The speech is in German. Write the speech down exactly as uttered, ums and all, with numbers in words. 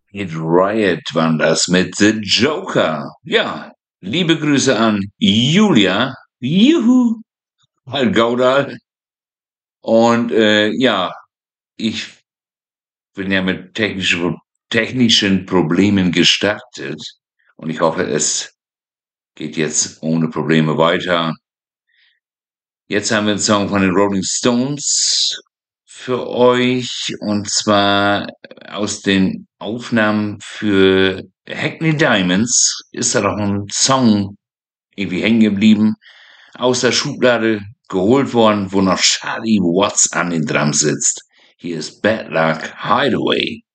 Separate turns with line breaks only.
Kid Riot waren das mit The Joker. Ja, liebe Grüße an Julia. Juhu. Al Gaudal. Und äh, ja, ich bin ja mit technischen, technischen Problemen gestartet. Und ich hoffe, es geht jetzt ohne Probleme weiter. Jetzt haben wir einen Song von den Rolling Stones für euch. Und zwar aus den Aufnahmen für Hackney Diamonds ist da noch ein Song irgendwie hängen geblieben, aus der Schublade geholt worden, wo noch Charlie Watts an den Drums sitzt. Hier ist Bad Luck Hideaway.